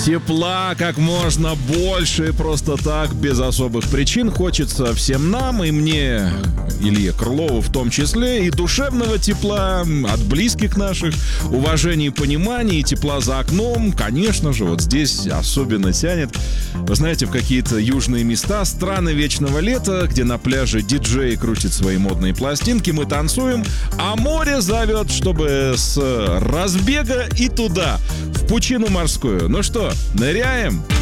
Тепла как можно больше, просто так, без особых причин. Хочется всем нам, и мне, Илье Крылову в том числе, и душевного тепла от близких наших, уважения и понимания, и тепла за окном. Конечно же, вот здесь особенно тянет, вы знаете, в какие-то южные места, страны вечного лета, где на пляже диджей крутит свои модные пластинки, мы танцуем, а море зовет, чтобы с разбега и туда, в пучину морскую. Ну что, ныряем?